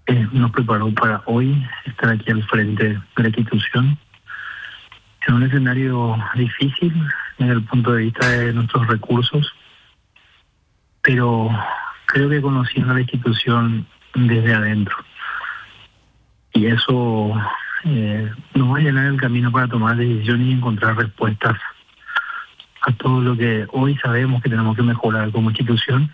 nos preparó para hoy estar aquí al frente de la institución en un escenario difícil desde el punto de vista de nuestros recursos, pero creo que conociendo la institución desde adentro, y eso nos va a llenar el camino para tomar decisiones y encontrar respuestas a todo lo que hoy sabemos que tenemos que mejorar como institución.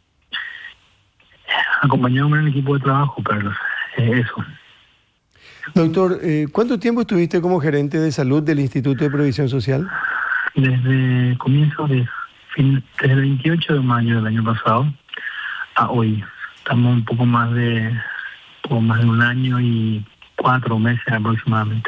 Acompañamos en el equipo de trabajo, Carlos. Eso. Doctor, ¿cuánto tiempo estuviste como gerente de salud del Instituto de Previsión Social? Desde comienzos desde el 28 de mayo del año pasado a hoy. Estamos un poco más de un año y 4 meses aproximadamente.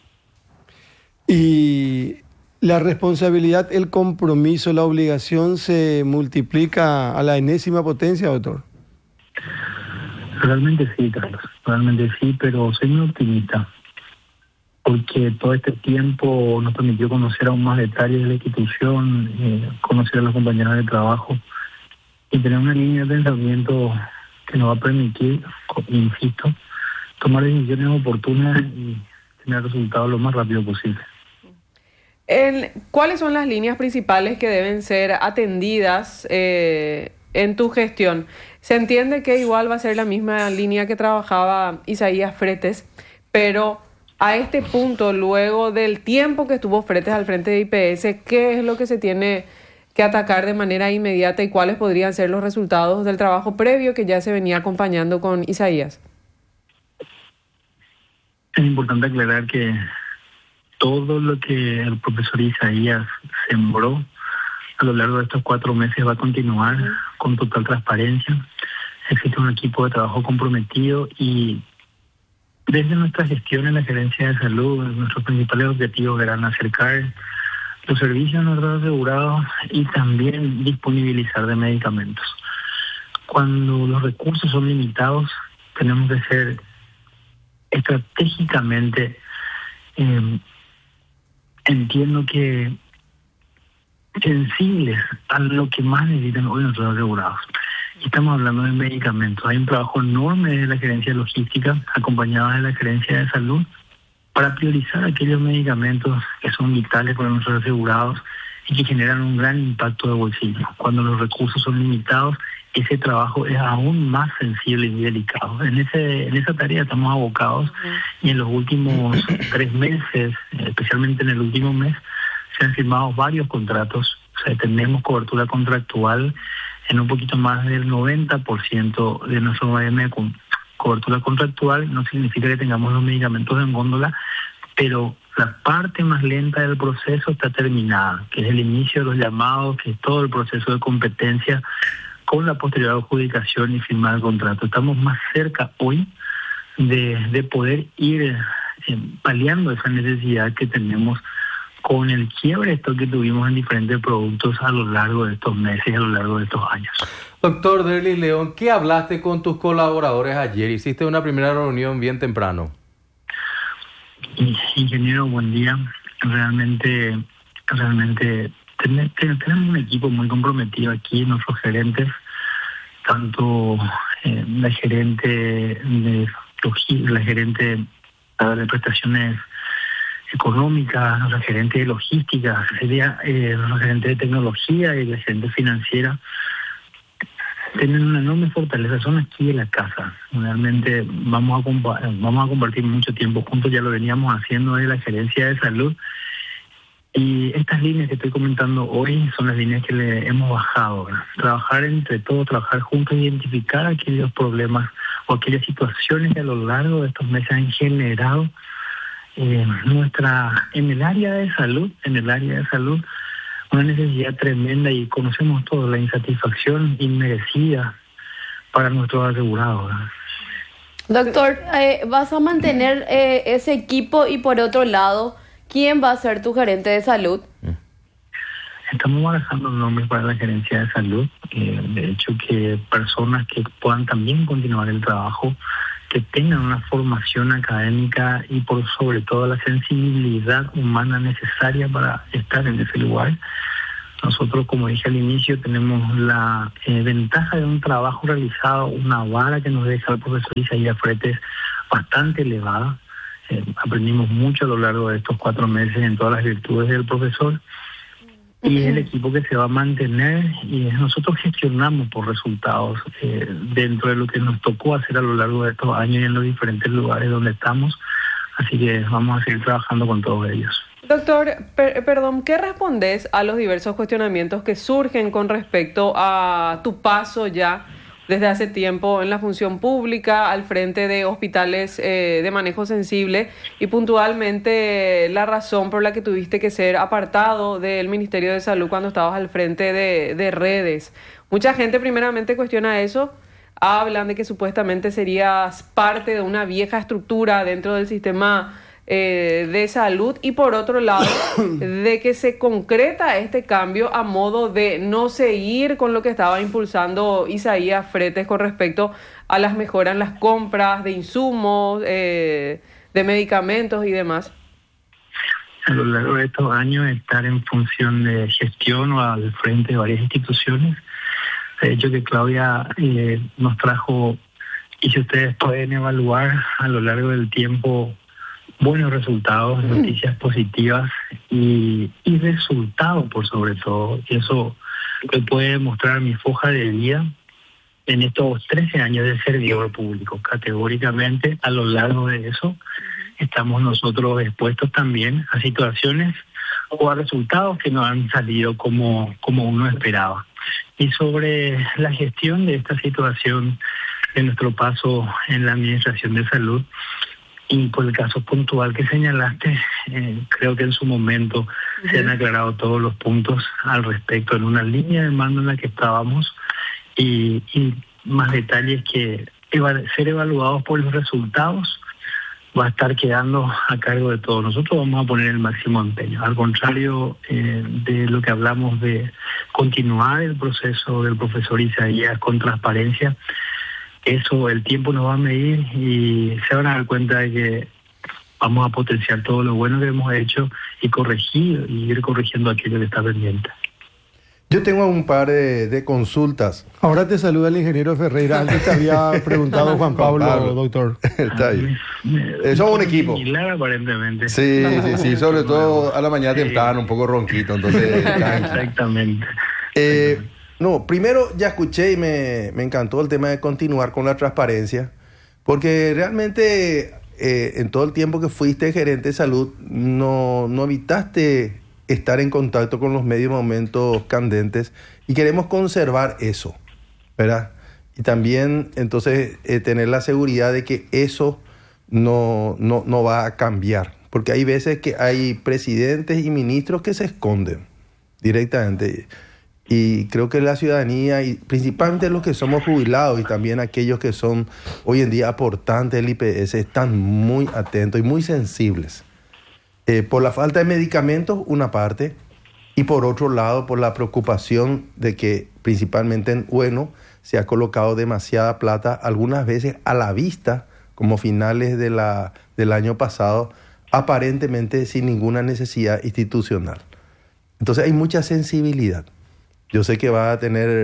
Y la responsabilidad, el compromiso, la obligación se multiplica a la enésima potencia, doctor. Realmente sí, Carlos, realmente sí, pero soy muy optimista porque todo este tiempo nos permitió conocer aún más detalles de la institución, conocer a los compañeros de trabajo y tener una línea de pensamiento que nos va a permitir, insisto, tomar decisiones oportunas y tener resultados lo más rápido posible. ¿Cuáles son las líneas principales que deben ser atendidas en tu gestión? Se entiende que igual va a ser la misma línea que trabajaba Isaías Fretes, pero a este punto, luego del tiempo que estuvo Fretes al frente de IPS, ¿qué es lo que se tiene que atacar de manera inmediata y cuáles podrían ser los resultados del trabajo previo que ya se venía acompañando con Isaías? Es importante aclarar que todo lo que el profesor Isaías sembró a lo largo de estos 4 meses va a continuar con total transparencia. Existe un equipo de trabajo comprometido y desde nuestra gestión en la gerencia de salud, nuestros principales objetivos eran acercar los servicios a nuestros asegurados y también disponibilizar de medicamentos. Cuando los recursos son limitados, tenemos que ser estratégicamente, entiendo que sensibles a lo que más necesitan hoy nuestros asegurados. Y estamos hablando de medicamentos. Hay un trabajo enorme de la gerencia de logística, acompañada de la gerencia de salud, para priorizar aquellos medicamentos que son vitales para nuestros asegurados y que generan un gran impacto de bolsillo. Cuando los recursos son limitados, ese trabajo es aún más sensible y delicado. En esa tarea estamos abocados y en los últimos 3 meses, especialmente en el último mes, se han firmado varios contratos. O sea, tenemos cobertura contractual en un poquito más del 90% de nuestro OM. Cobertura contractual no significa que tengamos los medicamentos en góndola, pero la parte más lenta del proceso está terminada, que es el inicio de los llamados, que es todo el proceso de competencia con la posterior adjudicación y firmar el contrato. Estamos más cerca hoy de poder ir paliando esa necesidad que tenemos con el quiebre esto que tuvimos en diferentes productos a lo largo de estos meses y a lo largo de estos años. Doctor Derlis León, ¿qué hablaste con tus colaboradores ayer? Hiciste una primera reunión bien temprano. Ingeniero, buen día. Realmente tenemos un equipo muy comprometido aquí, nuestros gerentes, tanto la gerente de prestaciones económicas, nuestra gerente de logística, nuestra gerente de tecnología y la gerente financiera, tienen una enorme fortaleza, son aquí de la casa. Realmente vamos a compartir mucho tiempo juntos, ya lo veníamos haciendo desde la gerencia de salud. Y estas líneas que estoy comentando hoy son las líneas que le hemos bajado, ¿verdad? Trabajar entre todos, trabajar juntos, identificar aquellos problemas o aquellas situaciones que a lo largo de estos meses han generado en el área de salud, una necesidad tremenda, y conocemos todos la insatisfacción inmerecida para nuestros asegurados, ¿verdad? Doctor, ¿vas a mantener ese equipo? Y por otro lado, ¿quién va a ser tu gerente de salud? Estamos barajando nombres para la gerencia de salud. De hecho, que personas que puedan también continuar el trabajo, que tengan una formación académica y por sobre todo la sensibilidad humana necesaria para estar en ese lugar. Nosotros, como dije al inicio, tenemos la ventaja de un trabajo realizado, una vara que nos deja el profesor Isaías Fretes bastante elevada. Aprendimos mucho a lo largo de estos 4 meses en todas las virtudes del profesor. Y es el equipo que se va a mantener y nosotros gestionamos por resultados dentro de lo que nos tocó hacer a lo largo de estos años y en los diferentes lugares donde estamos. Así que vamos a seguir trabajando con todos ellos. Doctor, perdón, ¿qué respondes a los diversos cuestionamientos que surgen con respecto a tu paso ya desde hace tiempo en la función pública al frente de hospitales de manejo sensible y puntualmente la razón por la que tuviste que ser apartado del Ministerio de Salud cuando estabas al frente de redes? Mucha gente primeramente cuestiona eso, hablan de que supuestamente serías parte de una vieja estructura dentro del sistema de salud y por otro lado de que se concreta este cambio a modo de no seguir con lo que estaba impulsando Isaías Fretes con respecto a las mejoras en las compras de insumos, de medicamentos y demás. A lo largo de estos años estar en función de gestión o al frente de varias instituciones, de hecho que Claudia nos trajo, y si ustedes pueden evaluar a lo largo del tiempo, buenos resultados, noticias positivas y resultados por sobre todo. Y eso lo puede mostrar mi foja de vida en estos 13 años de servidor público. Categóricamente, a lo largo de eso, estamos nosotros expuestos también a situaciones o a resultados que no han salido como uno esperaba. Y sobre la gestión de esta situación de nuestro paso en la Administración de Salud, y por el caso puntual que señalaste, creo que en su momento se han aclarado todos los puntos al respecto en una línea de mando en la que estábamos y más detalles que ser evaluados por los resultados va a estar quedando a cargo de todos. Nosotros vamos a poner el máximo empeño. Al contrario de lo que hablamos de continuar el proceso del profesor Isaías con transparencia, eso el tiempo nos va a medir y se van a dar cuenta de que vamos a potenciar todo lo bueno que hemos hecho y corregir y ir corrigiendo aquello que está pendiente. Yo tengo un par de consultas. Ahora te saluda el ingeniero Ferreira. Antes te había preguntado Juan Pablo, doctor. Está bien. Somos un equipo. Similar, aparentemente. Sí. Sobre todo a la mañana temprano, un poco ronquito. Entonces, exactamente. No, primero ya escuché y me encantó el tema de continuar con la transparencia, porque realmente en todo el tiempo que fuiste gerente de salud no evitaste estar en contacto con los medios en momentos candentes y queremos conservar eso, ¿verdad? Y también entonces tener la seguridad de que eso no va a cambiar, porque hay veces que hay presidentes y ministros que se esconden directamente. Y creo que la ciudadanía, y principalmente los que somos jubilados y también aquellos que son hoy en día aportantes del IPS, están muy atentos y muy sensibles. Por la falta de medicamentos, una parte, y por otro lado, por la preocupación de que principalmente en Hueno se ha colocado demasiada plata, algunas veces a la vista, como finales del año pasado, aparentemente sin ninguna necesidad institucional. Entonces hay mucha sensibilidad. Yo sé que va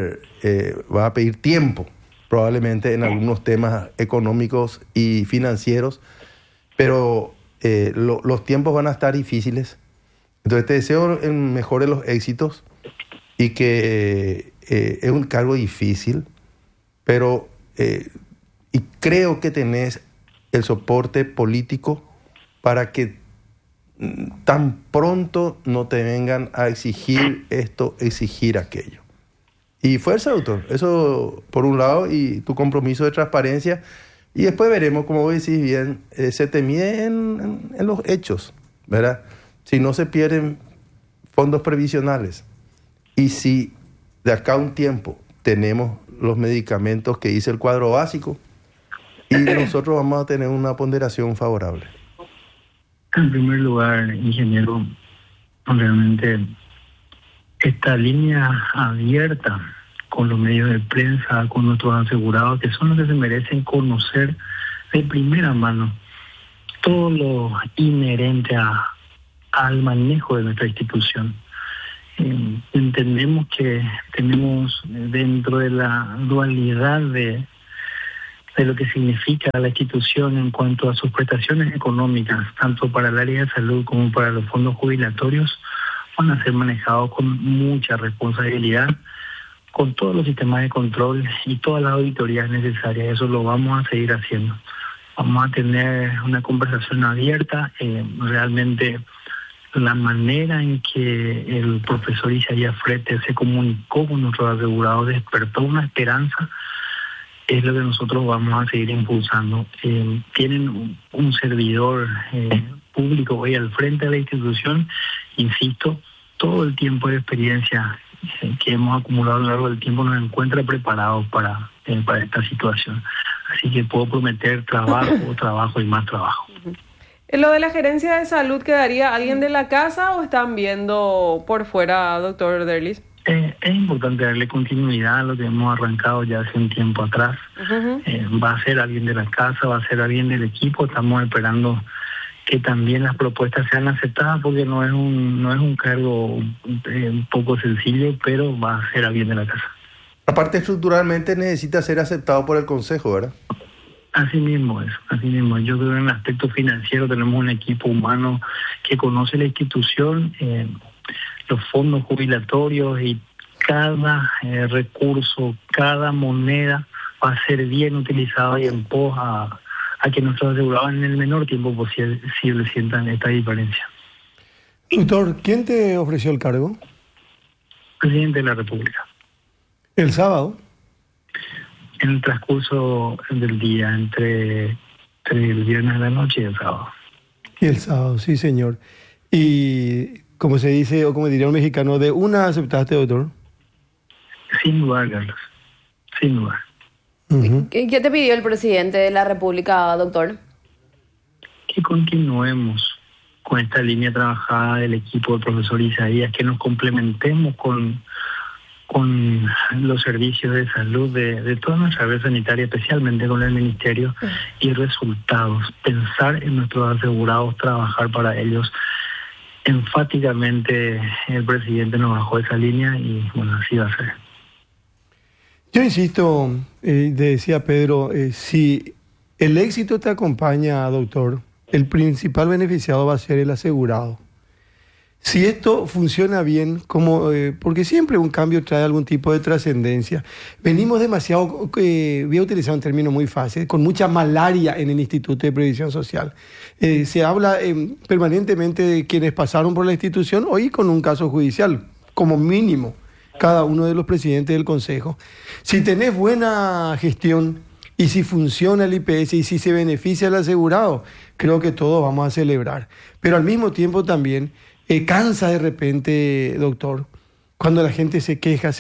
a pedir tiempo, probablemente en algunos temas económicos y financieros, pero los tiempos van a estar difíciles. Entonces te deseo el mejor de los éxitos y que es un cargo difícil, pero y creo que tenés el soporte político para que tan pronto no te vengan a exigir esto, exigir aquello. Y fuerza, doctor. Eso por un lado, y tu compromiso de transparencia. Y después veremos, como vos decís bien, se te mide en los hechos, ¿verdad? Si no se pierden fondos previsionales y si de acá a un tiempo tenemos los medicamentos que dice el cuadro básico, y nosotros vamos a tener una ponderación favorable. En primer lugar, ingeniero, realmente esta línea abierta con los medios de prensa, con nuestros asegurados, que son los que se merecen conocer de primera mano todo lo inherente al manejo de nuestra institución. Entendemos que tenemos dentro de la dualidad de lo que significa la institución en cuanto a sus prestaciones económicas, tanto para el área de salud como para los fondos jubilatorios, van a ser manejados con mucha responsabilidad, con todos los sistemas de control y todas las auditorías necesarias. Eso lo vamos a seguir haciendo. Vamos a tener una conversación abierta. Realmente la manera en que el profesor Isaías Fretes se comunicó con nuestros asegurados despertó una esperanza. Es lo que nosotros vamos a seguir impulsando. Tienen un servidor público hoy al frente de la institución, insisto, todo el tiempo de experiencia que hemos acumulado a lo largo del tiempo nos encuentra preparados para esta situación. Así que puedo prometer trabajo y más trabajo. ¿En lo de la gerencia de salud quedaría alguien de la casa o están viendo por fuera, doctor Derlis? Es importante darle continuidad a lo que hemos arrancado ya hace un tiempo atrás. Va a ser alguien de la casa, va a ser alguien del equipo. Estamos esperando que también las propuestas sean aceptadas porque no es un cargo un poco sencillo, pero va a ser alguien de la casa. Aparte, estructuralmente necesita ser aceptado por el Consejo, ¿verdad? Así mismo es, así mismo. Yo creo que en el aspecto financiero tenemos un equipo humano que conoce la institución, los fondos jubilatorios y cada recurso, cada moneda va a ser bien utilizada y en pos a que nuestros asegurados en el menor tiempo posible sientan esta diferencia. Doctor, ¿quién te ofreció el cargo? Presidente de la República. ¿El sábado? En el transcurso del día, entre el viernes de la noche y el sábado. Y el sábado, sí, señor. Y como se dice, o como diría un mexicano, ¿de una aceptaste, doctor? Sin duda, Carlos. Sin duda. ¿Qué te pidió el presidente de la República, doctor? Que continuemos con esta línea trabajada del equipo del profesor Isaías, que nos complementemos con los servicios de salud de toda nuestra red sanitaria, especialmente con el Ministerio, y resultados. Pensar en nuestros asegurados, trabajar para ellos. Enfáticamente el presidente nos bajó esa línea y bueno, así va a ser. Yo insisto, decía Pedro, si el éxito te acompaña, doctor, el principal beneficiado va a ser el asegurado. Si esto funciona bien, porque siempre un cambio trae algún tipo de trascendencia. Venimos demasiado, voy a utilizar un término muy fácil, con mucha malaria en el Instituto de Previsión Social. Se habla permanentemente de quienes pasaron por la institución, hoy con un caso judicial, como mínimo, cada uno de los presidentes del Consejo. Si tenés buena gestión y si funciona el IPS y si se beneficia al asegurado, creo que todos vamos a celebrar. Pero al mismo tiempo también cansa de repente, doctor, cuando la gente se queja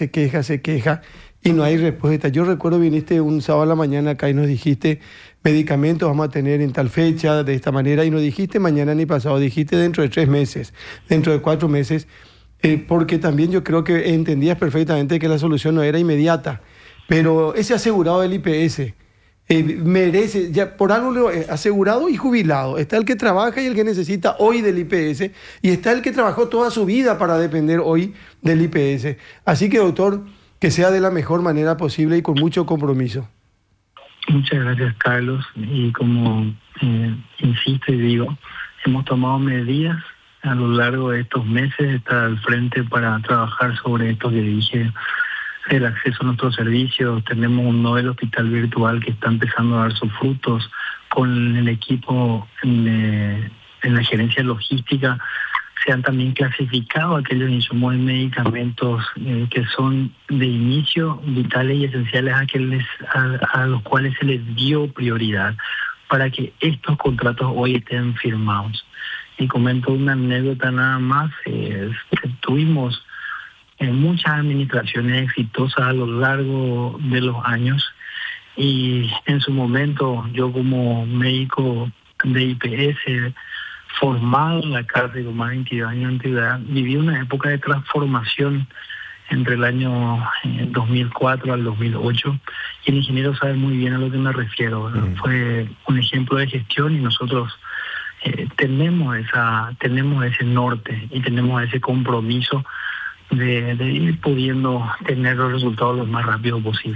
y no hay respuesta. Yo recuerdo viniste un sábado a la mañana acá y nos dijiste medicamentos vamos a tener en tal fecha, de esta manera, y no dijiste mañana ni pasado, dijiste dentro de 3 meses, dentro de 4 meses, porque también yo creo que entendías perfectamente que la solución no era inmediata, pero ese asegurado del IPS merece, ya por algo asegurado y jubilado, está el que trabaja y el que necesita hoy del IPS, y está el que trabajó toda su vida para depender hoy del IPS. Así que, doctor, que sea de la mejor manera posible y con mucho compromiso. Muchas gracias, Carlos, y como insisto y digo, hemos tomado medidas a lo largo de estos meses, estar al frente para trabajar sobre esto que dije, el acceso a nuestros servicios. Tenemos un nuevo hospital virtual que está empezando a dar sus frutos. Con el equipo en la gerencia logística se han también clasificado aquellos insumos y medicamentos que son de inicio vitales y esenciales a los cuales se les dio prioridad para que estos contratos hoy estén firmados. Y comento una anécdota nada más. Tuvimos muchas administraciones exitosas a lo largo de los años y en su momento yo como médico de IPS formado en la cárcel con más de 22 años de antigüedad, viví una época de transformación entre el año 2004 al 2008 y el ingeniero sabe muy bien a lo que me refiero. Fue un ejemplo de gestión y nosotros tenemos ese norte y tenemos ese compromiso de ir pudiendo tener los resultados lo más rápido posible.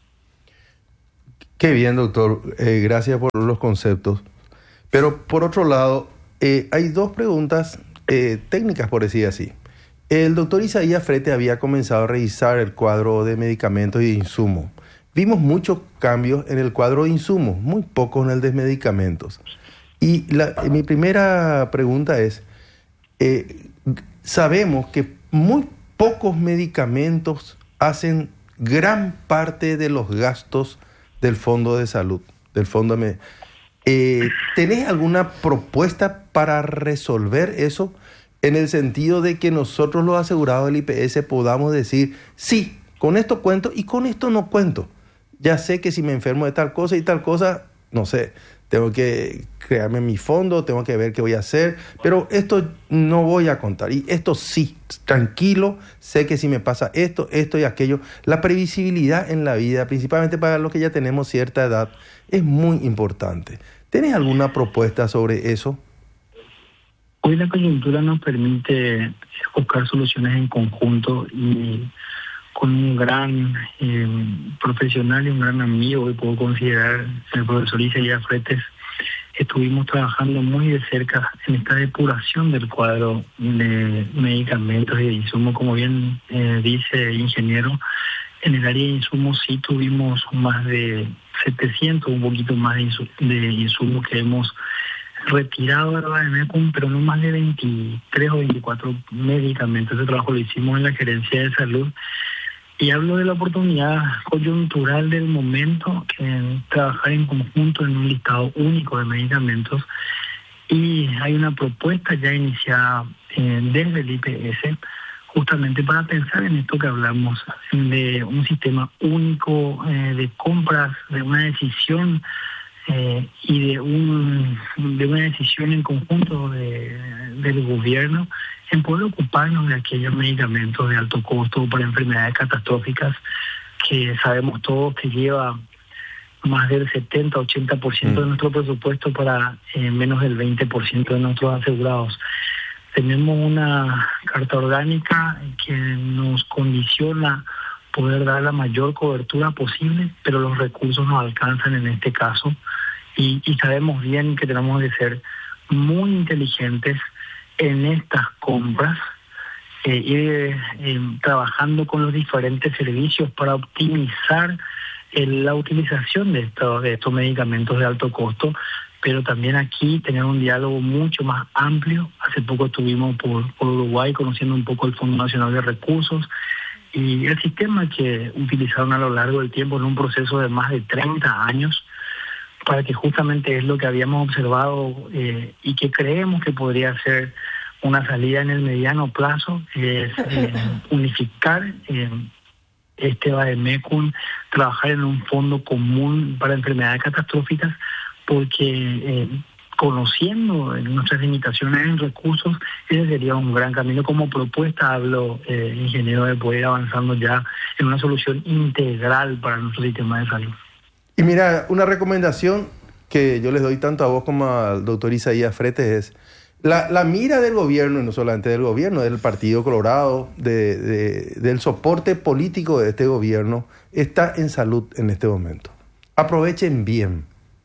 Qué bien, doctor. Gracias por los conceptos. Pero por otro lado, hay dos preguntas técnicas, por decir así. El doctor Isaías Frete había comenzado a revisar el cuadro de medicamentos y de insumos. Vimos muchos cambios en el cuadro de insumos, muy pocos en el de medicamentos. Y mi primera pregunta es, sabemos que muy pocos medicamentos hacen gran parte de los gastos del Fondo de Salud, del Fondo de ¿tenés alguna propuesta para resolver eso? En el sentido de que nosotros los asegurados del IPS podamos decir, sí, con esto cuento y con esto no cuento. Ya sé que si me enfermo de tal cosa y tal cosa, no sé, tengo que crearme mi fondo, tengo que ver qué voy a hacer, pero esto no voy a contar. Y esto sí, tranquilo, sé que si me pasa esto y aquello. La previsibilidad en la vida, principalmente para los que ya tenemos cierta edad, es muy importante. ¿Tenés alguna propuesta sobre eso? Hoy la coyuntura nos permite buscar soluciones en conjunto y con un gran profesional y un gran amigo que puedo considerar el profesor Isaías Fretes, estuvimos trabajando muy de cerca en esta depuración del cuadro de medicamentos y de insumos. Como bien dice el ingeniero, en el área de insumos sí tuvimos más de 700, un poquito más de insumos que hemos retirado de la Bademecum, pero no más de 23 o 24 medicamentos. Ese trabajo lo hicimos en la Gerencia de Salud. Y hablo de la oportunidad coyuntural del momento, trabajar en conjunto en un listado único de medicamentos. Y hay una propuesta ya iniciada desde el IPS, justamente para pensar en esto que hablamos, de un sistema único de compras, de una decisión y de una decisión en conjunto del gobierno en poder ocuparnos de aquellos medicamentos de alto costo para enfermedades catastróficas que sabemos todos que lleva más del 70-80% de nuestro presupuesto para menos del 20% de nuestros asegurados. Tenemos una carta orgánica que nos condiciona poder dar la mayor cobertura posible, pero los recursos no alcanzan en este caso y sabemos bien que tenemos que ser muy inteligentes en estas compras, ir trabajando con los diferentes servicios para optimizar la utilización de estos medicamentos de alto costo, pero también aquí tener un diálogo mucho más amplio. Hace poco estuvimos por Uruguay conociendo un poco el Fondo Nacional de Recursos y el sistema que utilizaron a lo largo del tiempo en un proceso de más de 30 años, para que justamente es lo que habíamos observado y que creemos que podría ser una salida en el mediano plazo, es unificar este Bademecum, trabajar en un fondo común para enfermedades catastróficas, porque conociendo nuestras limitaciones en recursos, ese sería un gran camino. Como propuesta hablo, ingeniero, de poder ir avanzando ya en una solución integral para nuestro sistema de salud. Y mira, una recomendación que yo les doy tanto a vos como al doctor Isaías Fretes es la mira del gobierno, y no solamente del gobierno, del Partido Colorado, del soporte político de este gobierno, está en salud en este momento. Aprovechen bien.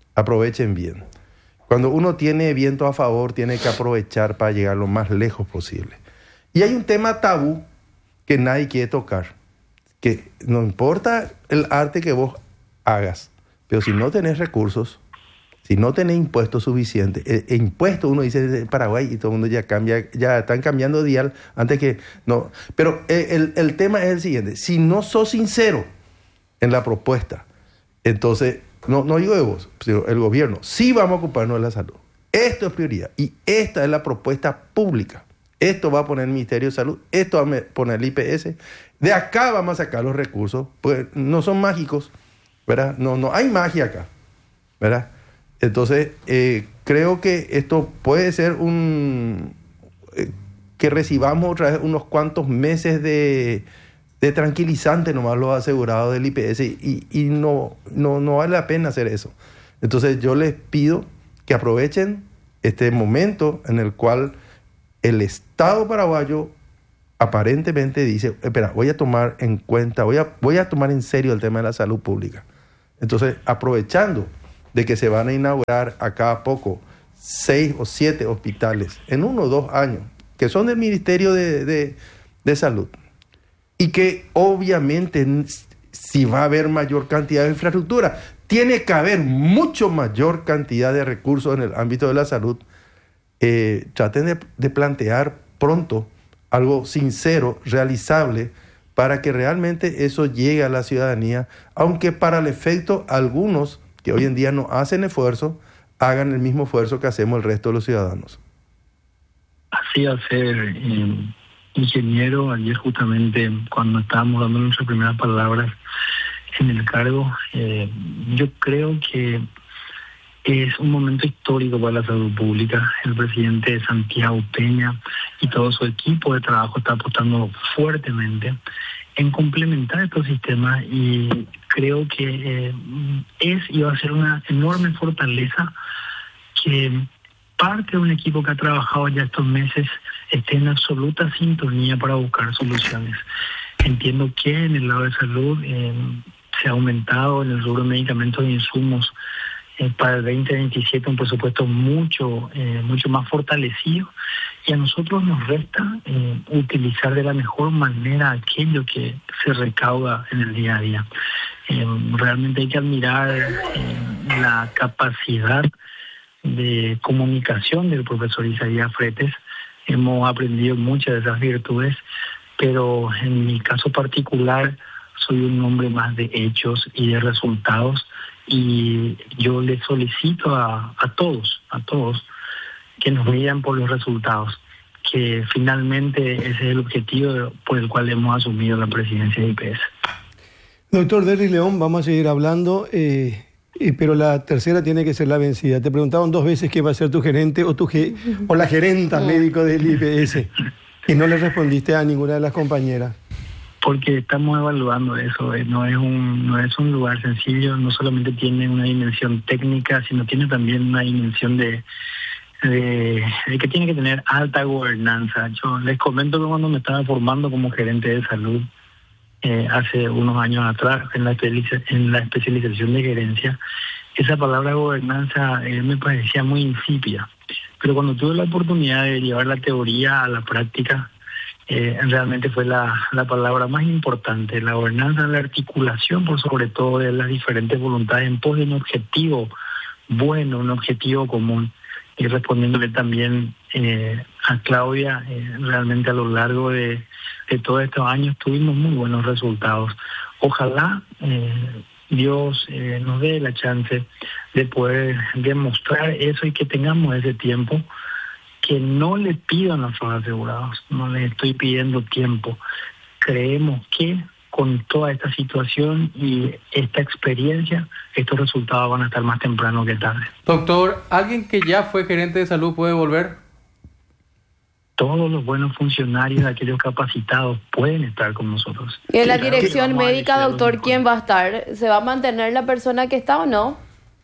Cuando uno tiene viento a favor, tiene que aprovechar para llegar lo más lejos posible. Y hay un tema tabú que nadie quiere tocar, que no importa el arte que vos hagas, pero si no tenés recursos, si no tenés impuestos suficientes, impuestos uno dice de Paraguay y todo el mundo ya están cambiando de dial antes que no. Pero el tema es el siguiente: si no sos sincero en la propuesta, entonces, no digo de vos, sino el gobierno, sí vamos a ocuparnos de la salud. Esto es prioridad y esta es la propuesta pública. Esto va a poner el Ministerio de Salud, esto va a poner el IPS. De acá vamos a sacar los recursos, pues no son mágicos, ¿verdad? No hay magia acá, ¿verdad? Entonces, creo que esto puede ser que recibamos otra vez unos cuantos meses de tranquilizante nomás los asegurados del IPS y no vale la pena hacer eso. Entonces, yo les pido que aprovechen este momento en el cual el Estado paraguayo aparentemente dice, espera, voy a tomar en cuenta, voy a tomar en serio el tema de la salud pública. Entonces, aprovechando de que se van a inaugurar a cada poco 6 o 7 hospitales en 1 o 2 años, que son del Ministerio de Salud, y que obviamente si va a haber mayor cantidad de infraestructura, tiene que haber mucho mayor cantidad de recursos en el ámbito de la salud. Traten de plantear pronto algo sincero, realizable, para que realmente eso llegue a la ciudadanía, aunque para el efecto algunos que hoy en día no hacen esfuerzo, hagan el mismo esfuerzo que hacemos el resto de los ciudadanos. Así va a ser, ingeniero. Ayer justamente cuando estábamos dando nuestras primeras palabras en el cargo, yo creo que es un momento histórico para la salud pública. El presidente Santiago Peña y todo su equipo de trabajo está apostando fuertemente en complementar estos sistemas, y creo que es y va a ser una enorme fortaleza que parte de un equipo que ha trabajado ya estos meses esté en absoluta sintonía para buscar soluciones. Entiendo que en el lado de salud se ha aumentado en el rubro de medicamentos e insumos para el 2027 un presupuesto mucho más fortalecido, y a nosotros nos resta utilizar de la mejor manera aquello que se recauda en el día a día. Realmente hay que admirar la capacidad de comunicación del profesor Isaías Fretes. Hemos aprendido muchas de esas virtudes, pero en mi caso particular soy un hombre más de hechos y de resultados, y yo le solicito a todos que nos midan por los resultados, que finalmente ese es el objetivo por el cual hemos asumido la presidencia de IPS. Doctor Derrick León, vamos a seguir hablando, pero la tercera tiene que ser la vencida. Te preguntaron 2 veces quién va a ser tu gerente o la gerenta médico del IPS, y no le respondiste a ninguna de las compañeras. Porque estamos evaluando eso. No es un lugar sencillo. No solamente tiene una dimensión técnica, sino tiene también una dimensión de que tiene que tener alta gobernanza. Yo les comento que cuando me estaba formando como gerente de salud hace unos años atrás en la especialización de gerencia, esa palabra gobernanza me parecía muy insípida. Pero cuando tuve la oportunidad de llevar la teoría a la práctica, realmente fue la palabra más importante. La gobernanza, la articulación por sobre todo de las diferentes voluntades en pos de un objetivo bueno, un objetivo común. Y respondiéndole también a Claudia, realmente a lo largo de todos estos años tuvimos muy buenos resultados. Ojalá Dios nos dé la chance de poder demostrar eso y que tengamos ese tiempo. Que no le pido a nuestros asegurados, no les estoy pidiendo tiempo. Creemos que con toda esta situación y esta experiencia, estos resultados van a estar más temprano que tarde. Doctor, ¿alguien que ya fue gerente de salud puede volver? Todos los buenos funcionarios, aquellos capacitados, pueden estar con nosotros. Y en la dirección médica, doctor, ¿quién va a estar? ¿Se va a mantener la persona que está o no?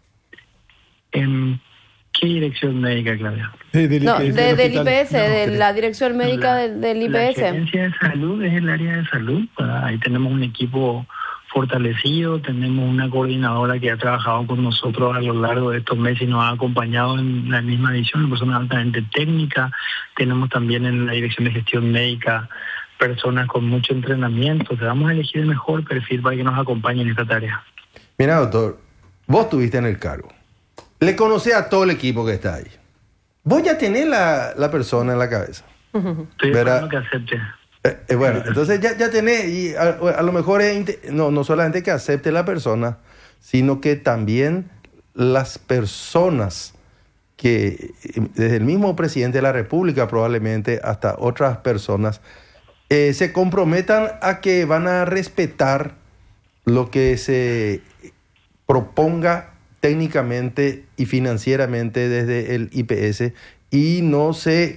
¿Qué dirección médica, Claudia? Del IPS, de la dirección médica del IPS. La gerencia de salud es el área de salud. Ahí tenemos un equipo fortalecido, tenemos una coordinadora que ha trabajado con nosotros a lo largo de estos meses y nos ha acompañado en la misma visión, una persona altamente técnica. Tenemos también en la dirección de gestión médica personas con mucho entrenamiento. Te vamos a elegir el mejor perfil para que nos acompañe en esta tarea. Mira, doctor, vos estuviste en el cargo. Le conocés a todo el equipo que está ahí. Vos ya tenés la persona en la cabeza. Estoy esperando que acepte. Bueno, entonces ya tenés, y a lo mejor no solamente que acepte la persona, sino que también las personas que, desde el mismo presidente de la República probablemente hasta otras personas, se comprometan a que van a respetar lo que se proponga técnicamente y financieramente desde el IPS, y no se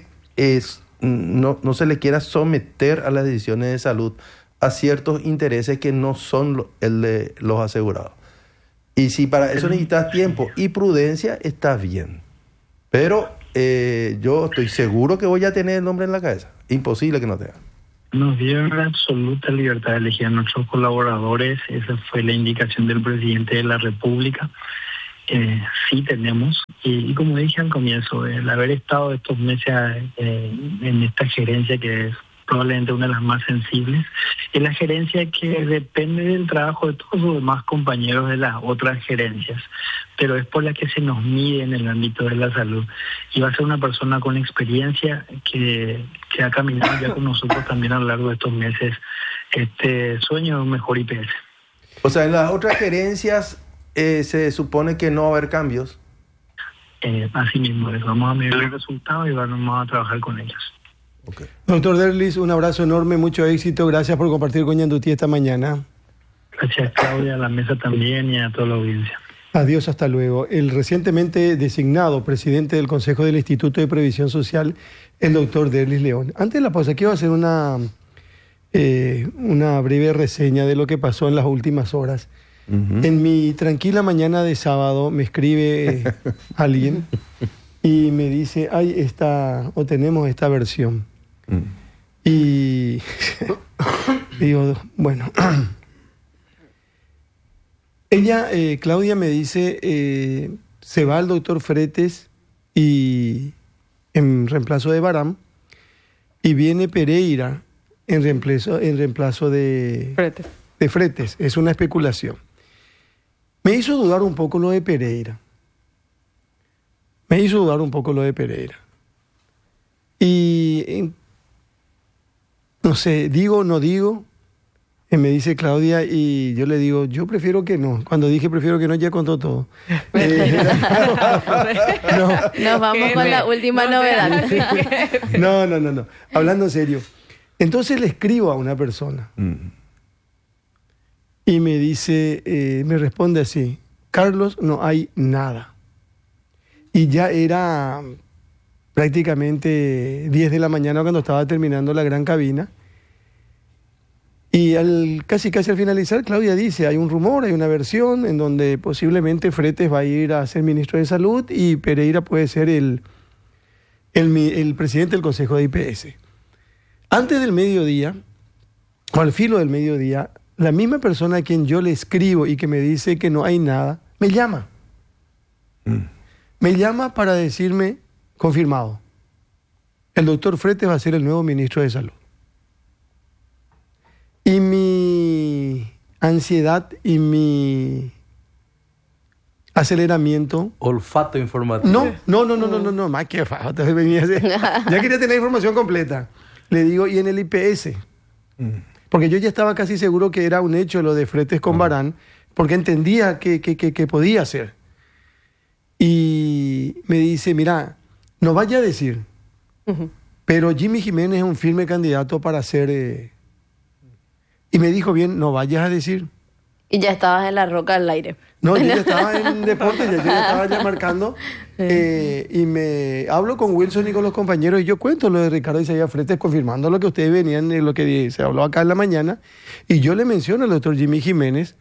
le quiera someter a las decisiones de salud a ciertos intereses que no son el de los asegurados. Y si para eso necesitas tiempo y prudencia, está bien. Pero yo estoy seguro que voy a tener el nombre en la cabeza. Imposible que no tenga. Nos dieron la absoluta libertad de elegir a nuestros colaboradores. Esa fue la indicación del presidente de la República. Sí tenemos, y como dije al comienzo, el haber estado estos meses en esta gerencia, que es probablemente una de las más sensibles, es la gerencia que depende del trabajo de todos los demás compañeros de las otras gerencias, pero es por la que se nos mide en el ámbito de la salud. Y va a ser una persona con experiencia que ha caminado ya con nosotros también a lo largo de estos meses este sueño de un mejor IPS. O sea, en las otras gerencias se supone que no va a haber cambios. Así mismo, vamos a medir el resultado y vamos a trabajar con ellos. Okay. Doctor Derlis, un abrazo enorme, mucho éxito. Gracias por compartir con Ñandutí esta mañana. Gracias, Claudia, a la mesa también y a toda la audiencia. Adiós, hasta luego. El recientemente designado presidente del Consejo del Instituto de Previsión Social, el doctor Derlis León. Antes de la pausa, quiero hacer una breve reseña de lo que pasó en las últimas horas. En mi tranquila mañana de sábado me escribe alguien y me dice, tenemos esta versión. Y digo, bueno, ella, Claudia, me dice, se va el doctor Fretes y en reemplazo de Baram, y viene Pereira en reemplazo de Fretes. Es una especulación. Me hizo dudar un poco lo de Pereira. Y no sé, digo, no digo. Y me dice Claudia y yo le digo, yo prefiero que no. Cuando dije prefiero que no, ya contó todo. Nos vamos con la última novedad. No. Hablando en serio. Entonces le escribo a una persona. Y me dice, me responde así, Carlos, no hay nada. Y ya era prácticamente 10 de la mañana cuando estaba terminando la gran cabina. Y casi al finalizar, Claudia dice, hay un rumor, hay una versión en donde posiblemente Fretes va a ir a ser ministro de Salud y Pereira puede ser el presidente del Consejo de IPS. Antes del mediodía, o al filo del mediodía, la misma persona a quien yo le escribo y que me dice que no hay nada, me llama. Me llama para decirme, confirmado, el doctor Fretes va a ser el nuevo ministro de Salud. Y mi ansiedad y mi aceleramiento... Olfato informativo. No, más que olfato. Ya quería tener la información completa. Le digo, y en el IPS... Porque yo ya estaba casi seguro que era un hecho lo de Fretes con Barán, porque entendía que podía ser. Y me dice, mira, no vaya a decir, pero Jimmy Jiménez es un firme candidato para ser... Y me dijo, bien, no vayas a decir. Y ya estabas en la roca al aire. No, yo ya estaba en deporte, yo ya estaba ya marcando. Y me hablo con Wilson y con los compañeros y yo cuento lo de Ricardo Isaías Fretes, confirmando lo que ustedes venían, lo que se habló acá en la mañana. Y yo le menciono al doctor Jimmy Jiménez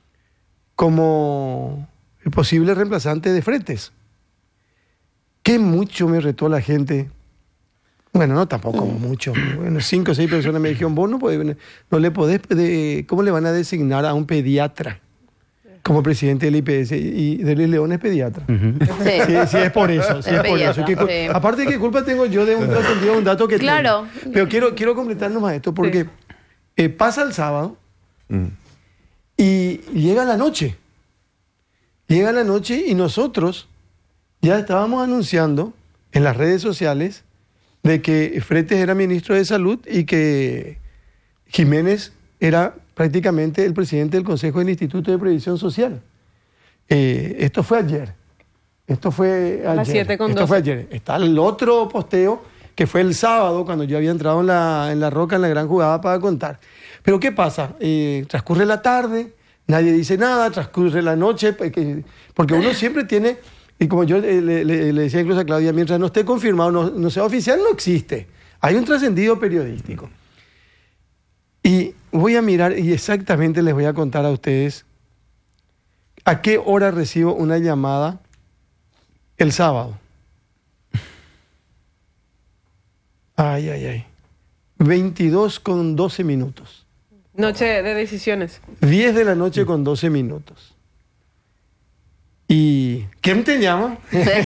como el posible reemplazante de Fretes. Qué mucho me retó la gente. Bueno, no tampoco mucho. Bueno, 5 o 6 personas me dijeron, vos no le podés, ¿cómo le van a designar a un pediatra como presidente del IPS? Y Derlis León es pediatra. Sí, es por eso. Sí, es por eso. Aparte, ¿qué culpa tengo yo de un dato que claro. tengo? Pero quiero completar nomás esto, porque pasa el sábado y llega la noche. Llega la noche y nosotros ya estábamos anunciando en las redes sociales de que Fretes era ministro de Salud y que Jiménez era prácticamente el presidente del Consejo del Instituto de Previsión Social. Esto fue ayer. Esto fue ayer. Está el otro posteo que fue el sábado cuando yo había entrado en la roca, en la gran jugada para contar. Pero ¿qué pasa? Transcurre la tarde, nadie dice nada, transcurre la noche, porque uno siempre tiene... Y como yo le decía incluso a Claudia, mientras no esté confirmado, no sea oficial, no existe. Hay un trascendido periodístico. Y voy a mirar y exactamente les voy a contar a ustedes a qué hora recibo una llamada el sábado. Ay. 22:12. Noche de decisiones. 10 de la noche con 12 minutos. ¿Y quién te llama?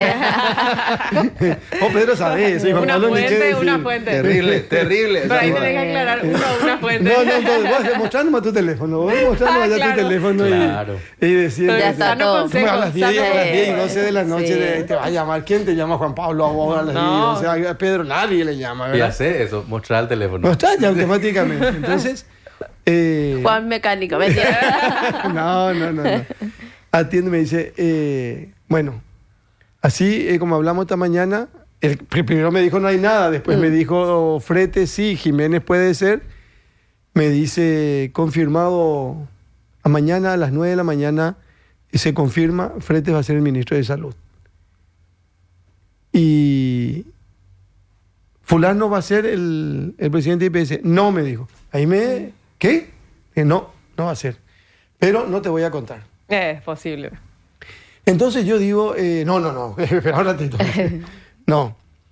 Pedro sabe eso. Una fuente. Terrible. Pero ahí tenés que aclarar una fuente. No, mostrarnos tu teléfono. Mostrarnos allá tu teléfono y decir... Ya está todo. A las 10 y 12 de la noche te va a llamar. ¿Quién te llama? Juan Pablo, a las 10. O sea, a Pedro nadie le llama, ¿verdad? Y hace eso, mostrar el teléfono. Mostrar ya automáticamente. Entonces... Juan Mecánico, mentira. No. Atiende, me dice, bueno, así como hablamos esta mañana, primero me dijo no hay nada, después me dijo Fretes sí, Jiménez puede ser, me dice confirmado a mañana a las 9 de la mañana, se confirma, Fretes va a ser el ministro de Salud. Y fulano va a ser el presidente de IPS. No, me dijo. ¿Qué? No va a ser. Pero no te voy a contar. Es posible. Entonces yo digo, no, espera un ratito. No.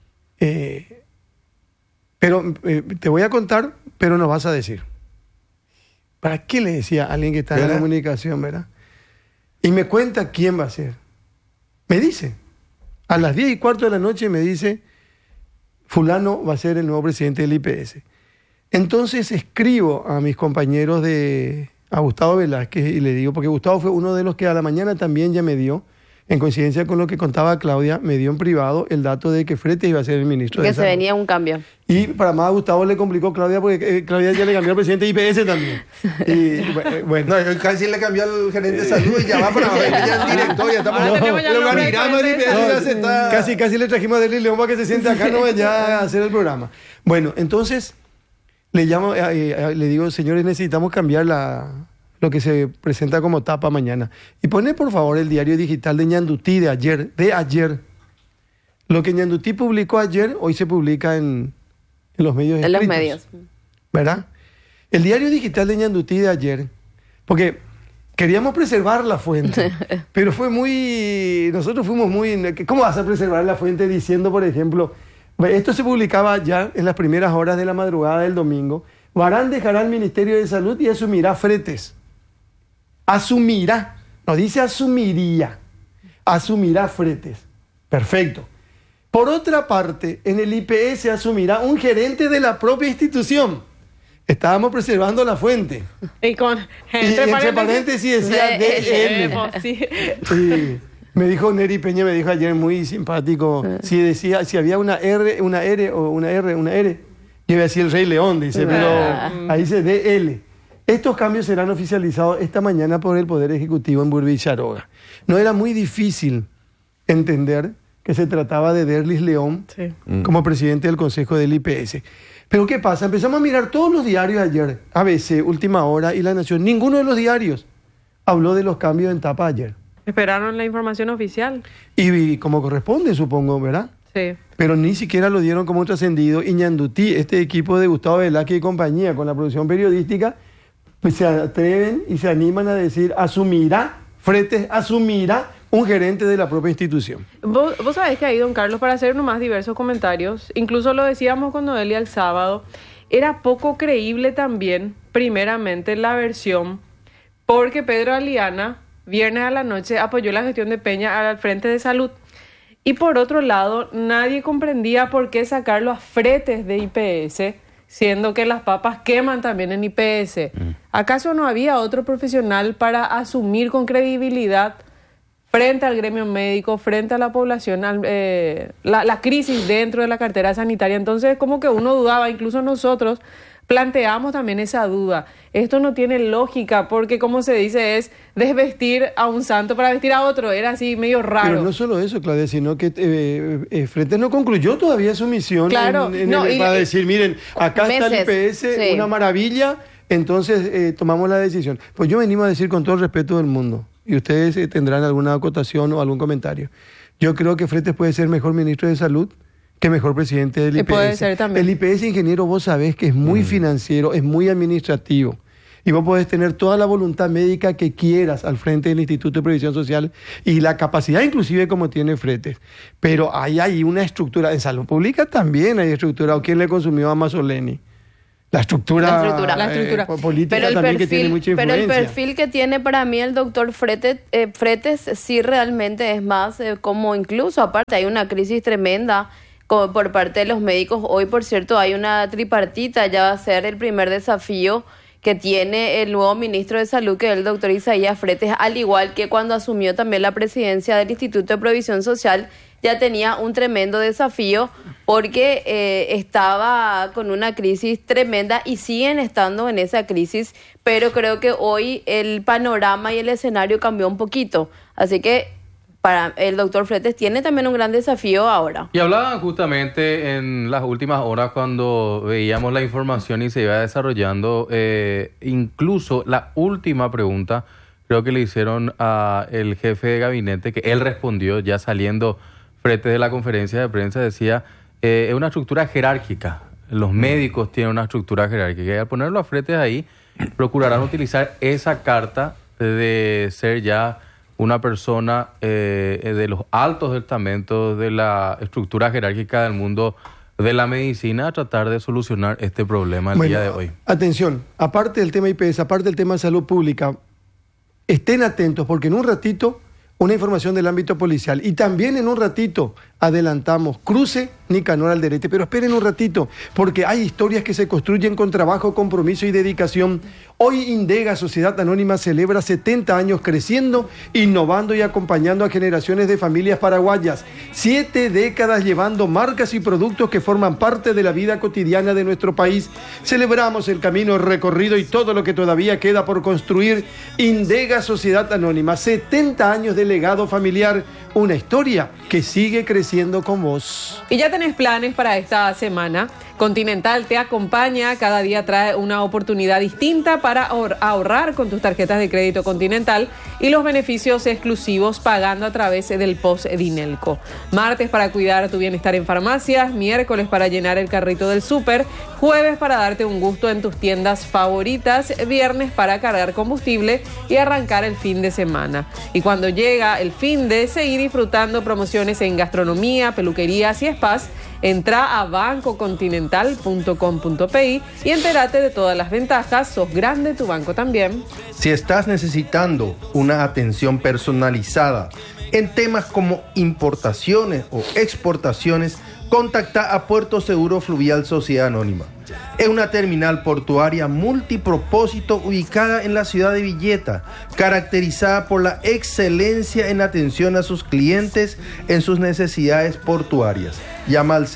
Pero te voy a contar, pero no vas a decir. ¿Para qué le decía a alguien que está en la comunicación, verdad? Y me cuenta quién va a ser. Me dice, a las 10:15 de la noche me dice, fulano va a ser el nuevo presidente del IPS. Entonces escribo a mis compañeros a Gustavo Velázquez y le digo, porque Gustavo fue uno de los que a la mañana también ya me dio, en coincidencia con lo que contaba Claudia, me dio en privado el dato de que Fretes iba a ser el ministro de Salud. Que se venía un cambio. Y para más a Gustavo le complicó Claudia, porque Claudia ya le cambió al presidente de IPS también. Y bueno. No, casi le cambió al gerente de salud y ya va para ver, ya el director, ya estamos organizando el IPS. Casi le trajimos a Derlis León para que se siente acá, no vaya a hacer el programa. Bueno, entonces le llamo, le digo, señores, necesitamos cambiar lo que se presenta como tapa mañana. Y pone, por favor, el diario digital de Ñandutí de ayer. Lo que Ñandutí publicó ayer, hoy se publica en los medios escritos. En los medios. ¿Verdad? El diario digital de Ñandutí de ayer, porque queríamos preservar la fuente, pero nosotros fuimos muy... ¿Cómo vas a preservar la fuente diciendo, por ejemplo... Esto se publicaba ya en las primeras horas de la madrugada del domingo. Varán dejará el Ministerio de Salud y asumirá Fretes. Asumirá, no dice asumiría. Asumirá Fretes. Perfecto. Por otra parte, en el IPS asumirá un gerente de la propia institución. Estábamos preservando la fuente. Y entre paréntesis decía DL. Me dijo Neri Peña, me dijo ayer muy simpático, si había una R, yo iba a decir el Rey León, dice, pero ahí dice DL. Estos cambios serán oficializados esta mañana por el Poder Ejecutivo en Burbicharoga. No era muy difícil entender que se trataba de Derlis León como presidente del Consejo del IPS. Pero ¿qué pasa? Empezamos a mirar todos los diarios ayer, ABC, Última Hora y La Nación. Ninguno de los diarios habló de los cambios en tapa ayer. Esperaron la información oficial. Y como corresponde, supongo, ¿verdad? Sí. Pero ni siquiera lo dieron como trascendido. Y Ñandutí, este equipo de Gustavo Velázquez y compañía, con la producción periodística, pues se atreven y se animan a decir, Fretes asumirá un gerente de la propia institución. Vos sabés que ahí, don Carlos, para hacer nomás diversos comentarios, incluso lo decíamos con Noelia el sábado, era poco creíble también, primeramente, la versión, porque Pedro Aliana... Viernes a la noche apoyó la gestión de Peña al Frente de Salud. Y por otro lado, nadie comprendía por qué sacarlo a Fretes de IPS, siendo que las papas queman también en IPS. ¿Acaso no había otro profesional para asumir con credibilidad frente al gremio médico, frente a la población, la crisis dentro de la cartera sanitaria? Entonces, como que uno dudaba, incluso nosotros planteamos también esa duda. Esto no tiene lógica porque, como se dice, es desvestir a un santo para vestir a otro. Era así medio raro. Pero no solo eso, Claudia, sino que Fretes no concluyó todavía su misión para decir, miren, acá está el IPS, una maravilla, entonces tomamos la decisión. Pues yo venimos a decir con todo el respeto del mundo, y ustedes tendrán alguna acotación o algún comentario. Yo creo que Fretes puede ser mejor ministro de Salud que mejor presidente del IPS. Puede ser también. El IPS, ingeniero, vos sabés que es muy financiero, es muy administrativo. Y vos podés tener toda la voluntad médica que quieras al frente del Instituto de Previsión Social y la capacidad inclusive como tiene Fretes. Pero hay una estructura. En salud pública también hay estructura. ¿O quién le consumió a Mazzoleni? La estructura política pero también que tiene mucha influencia. Pero el perfil que tiene para mí el doctor Fretes sí realmente es más como incluso, aparte hay una crisis tremenda por parte de los médicos. Hoy, por cierto, hay una tripartita, ya va a ser el primer desafío que tiene el nuevo ministro de Salud, que es el doctor Isaías Fretes, al igual que cuando asumió también la presidencia del Instituto de Provisión Social, ya tenía un tremendo desafío porque estaba con una crisis tremenda y siguen estando en esa crisis, pero creo que hoy el panorama y el escenario cambió un poquito. Así que para el doctor Fretes tiene también un gran desafío ahora. Y hablaban justamente en las últimas horas cuando veíamos la información y se iba desarrollando, incluso la última pregunta, creo que le hicieron al jefe de gabinete, que él respondió ya saliendo Fretes de la conferencia de prensa, decía, es una estructura jerárquica, los médicos tienen una estructura jerárquica, y al ponerlo a Fretes ahí, procurarán utilizar esa carta de ser ya una persona de los altos estamentos de la estructura jerárquica del mundo de la medicina a tratar de solucionar este problema el día de hoy. Atención, aparte del tema IPS, aparte del tema de salud pública, estén atentos porque en un ratito una información del ámbito policial y también en un ratito adelantamos cruce Nicanor Alderete, pero esperen un ratito porque hay historias que se construyen con trabajo, compromiso y dedicación. Hoy Indega, Sociedad Anónima, celebra 70 años creciendo, innovando y acompañando a generaciones de familias paraguayas. 7 décadas llevando marcas y productos que forman parte de la vida cotidiana de nuestro país. Celebramos el camino recorrido y todo lo que todavía queda por construir. Indega, Sociedad Anónima, 70 años de legado familiar, una historia que sigue creciendo con vos. Y ya tenés planes para esta semana. Continental te acompaña, cada día trae una oportunidad distinta para ahorrar con tus tarjetas de crédito Continental y los beneficios exclusivos pagando a través del POS Dinelco. Martes para cuidar tu bienestar en farmacias, miércoles para llenar el carrito del súper, jueves para darte un gusto en tus tiendas favoritas, viernes para cargar combustible y arrancar el fin de semana. Y cuando llega el fin de seguir disfrutando promociones en gastronomía, peluquerías y spas, entra a bancocontinental.com.pi y entérate de todas las ventajas. Sos grande, tu banco también. Si estás necesitando una atención personalizada en temas como importaciones o exportaciones, contacta a Puerto Seguro Fluvial Sociedad Anónima. Es una terminal portuaria multipropósito ubicada en la ciudad de Villeta, caracterizada por la excelencia en atención a sus clientes en sus necesidades portuarias. Llama al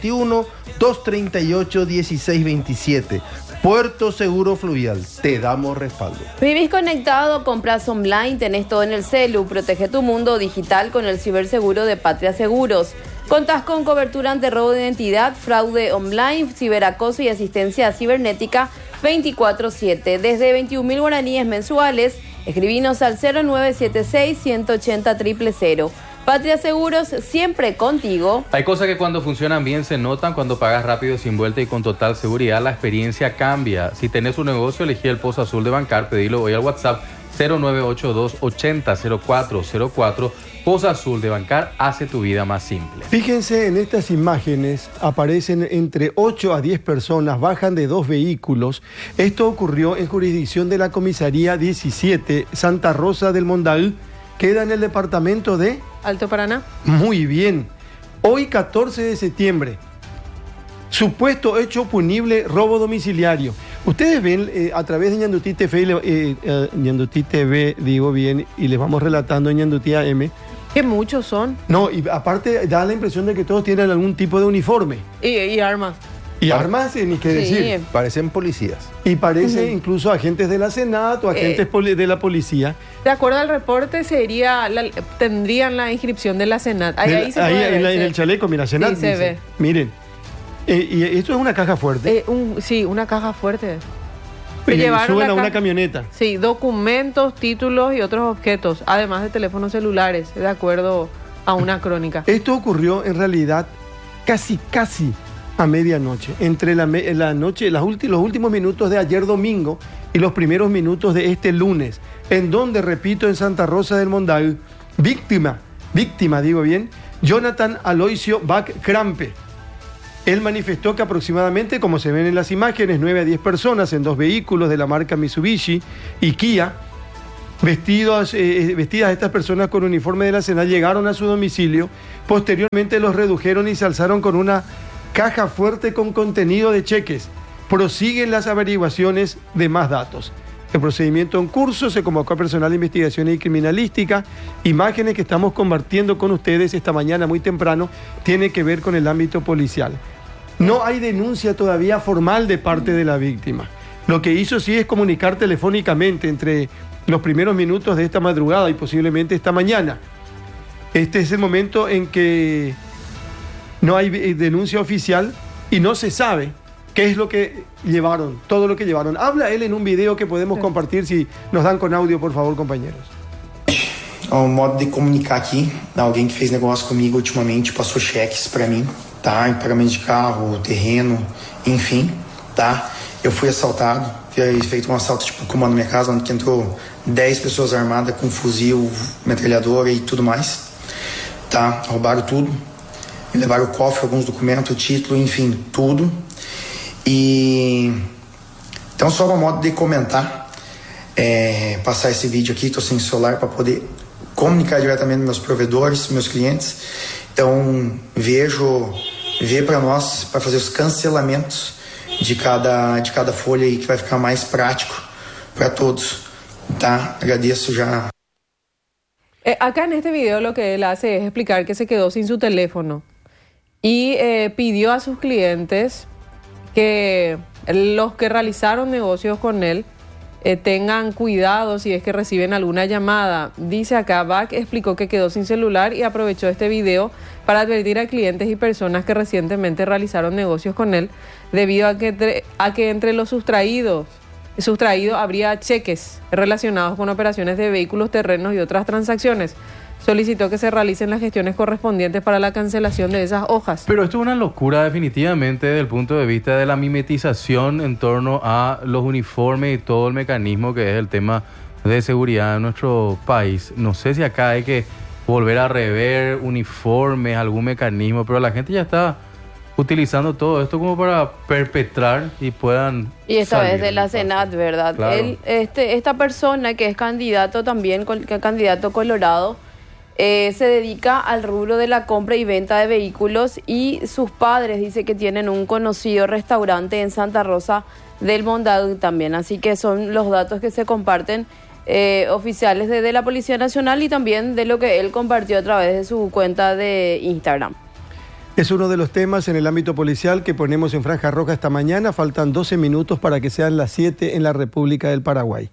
021-238-1627. Puerto Seguro Fluvial, te damos respaldo. Vivís conectado, compras online, tenés todo en el celu. Protege tu mundo digital con el ciberseguro de Patria Seguros. Contás con cobertura ante robo de identidad, fraude online, ciberacoso y asistencia cibernética 24/7. Desde 21.000 guaraníes mensuales, escribinos al 0976-180-000. Patria Seguros, siempre contigo. Hay cosas que cuando funcionan bien se notan, cuando pagas rápido, sin vuelta y con total seguridad, la experiencia cambia. Si tenés un negocio, elegí el POS Azul de Bancar, pedilo hoy al WhatsApp 0982-800404. POS Azul de Bancar hace tu vida más simple. Fíjense en estas imágenes, aparecen entre 8 a 10 personas, bajan de 2 vehículos. Esto ocurrió en jurisdicción de la Comisaría 17, Santa Rosa del Mondaú, queda en el departamento de Alto Paraná. Muy bien. Hoy 14 de septiembre, supuesto hecho punible, robo domiciliario. Ustedes ven a través de Ñandutí TV, digo bien, y les vamos relatando en Ñandutí AM. Que muchos son. No, y aparte da la impresión de que todos tienen algún tipo de uniforme. Y armas. Y armas, ni qué decir. Parecen policías. Y parece incluso agentes de la Senat o agentes de la policía. De acuerdo al reporte, tendrían la inscripción de la Senat. Ahí en el chaleco, mira, Senat. Sí, se ve. Miren, y esto es una caja fuerte. Sí, una caja fuerte. Suben a una camioneta. Sí, documentos, títulos y otros objetos, además de teléfonos celulares, de acuerdo a una crónica. Esto ocurrió en realidad casi a medianoche, entre la noche, los últimos minutos de ayer domingo y los primeros minutos de este lunes, en donde, repito, en Santa Rosa del Mondaú, víctima, digo bien, Jonathan Aloisio Bach Crampe. Él manifestó que aproximadamente, como se ven en las imágenes, 9 a 10 personas en 2 vehículos de la marca Mitsubishi y Kia, vestidas estas personas con uniforme de la SENAL, llegaron a su domicilio. Posteriormente los redujeron y se alzaron con una caja fuerte con contenido de cheques. Prosiguen las averiguaciones de más datos. El procedimiento en curso, se convocó a personal de investigación y criminalística. Imágenes que estamos compartiendo con ustedes esta mañana muy temprano, tiene que ver con el ámbito policial. No hay denuncia todavía formal de parte de la víctima. Lo que hizo sí es comunicar telefónicamente entre los primeros minutos de esta madrugada y posiblemente esta mañana. Este es el momento en que no hay denuncia oficial y no se sabe qué es lo que llevaron, todo lo que llevaron. Habla él en un video que podemos compartir, si nos dan con audio, por favor, compañeros. Um modo de comunicar aqui, alguém que fez negócio comigo ultimamente passou cheques para mim, tá? Em pagamento de carro, terreno, enfim, tá? Eu fui assaltado, fiz feito um assalto tipo comando minha casa, onde entrou 10 pessoas armadas com fuzil, metralhadora e tudo mais, tá? Roubaram tudo, levaram o cofre, alguns documentos, título, enfim, tudo. E então só um modo de comentar, passar esse vídeo aqui, estou sem celular para poder comunicar diretamente com meus provedores, meus clientes. Então vê para nós, para fazer os cancelamentos de cada folha aí, que vai ficar mais prático para todos, tá? Agradeço já. Acá en este video lo que él hace es explicar que se quedó sin su teléfono y pidió a sus clientes que los que realizaron negocios con él tengan cuidado si es que reciben alguna llamada. Dice acá, Bach explicó que quedó sin celular y aprovechó este video para advertir a clientes y personas que recientemente realizaron negocios con él, debido a que entre los sustraídos habría cheques relacionados con operaciones de vehículos, terrenos y otras transacciones. Solicitó que se realicen las gestiones correspondientes para la cancelación de esas hojas. Pero esto es una locura definitivamente desde el punto de vista de la mimetización en torno a los uniformes y todo el mecanismo que es el tema de seguridad en nuestro país. No sé si acá hay que volver a rever uniformes, algún mecanismo, pero la gente ya está utilizando todo esto como para perpetrar y puedan y esta salir, vez de la Senat, ¿verdad? Claro. Esta persona que es candidato también, candidato colorado, se dedica al rubro de la compra y venta de vehículos, y sus padres dice que tienen un conocido restaurante en Santa Rosa del Mondadú también. Así que son los datos que se comparten oficiales de la Policía Nacional y también de lo que él compartió a través de su cuenta de Instagram. Es uno de los temas en el ámbito policial que ponemos en Franja Roja esta mañana. Faltan 12 minutos para que sean las 7 en la República del Paraguay.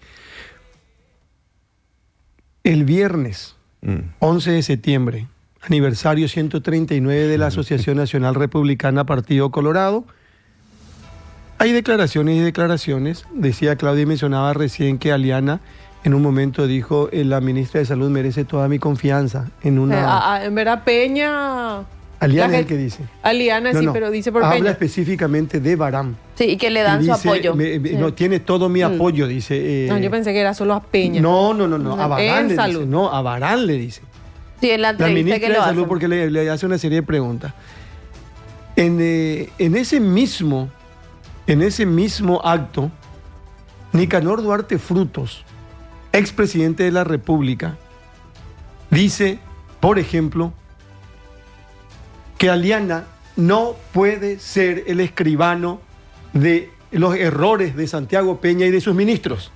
El viernes 11 de septiembre, aniversario 139 de la Asociación Nacional Republicana Partido Colorado. Hay declaraciones y declaraciones. Decía Claudia y mencionaba recién que Aliana en un momento dijo, la ministra de Salud merece toda mi confianza. En verdad, Peña... Aliana es el que dice. Aliana sí, pero dice por Peña. Habla específicamente de Barán. Sí, y que le dan su apoyo. No, tiene todo mi apoyo, dice. No, yo pensé que era solo a Peña. No. A Barán le dice. No, a Barán le dice. Sí, en la entrevista ministra que lo de hace. Salud, porque le hace una serie de preguntas. En ese mismo acto, Nicanor Duarte Frutos, expresidente de la República, dice, por ejemplo, que Aliana no puede ser el escribano de los errores de Santiago Peña y de sus ministros.